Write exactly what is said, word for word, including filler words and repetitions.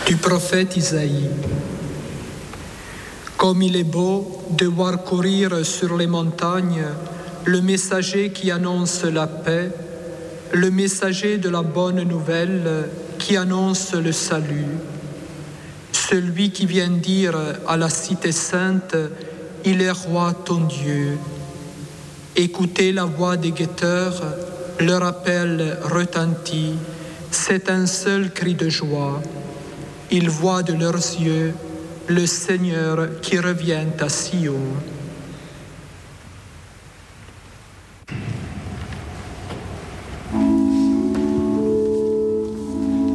Du prophète Isaïe. Comme il est beau de voir courir sur les montagnes le messager qui annonce la paix, le messager de la bonne nouvelle qui annonce le salut, celui qui vient dire à la cité sainte, il est roi ton Dieu. Écoutez la voix des guetteurs, leur appel retentit, c'est un seul cri de joie. Ils voient de leurs yeux le Seigneur qui revient à Sion.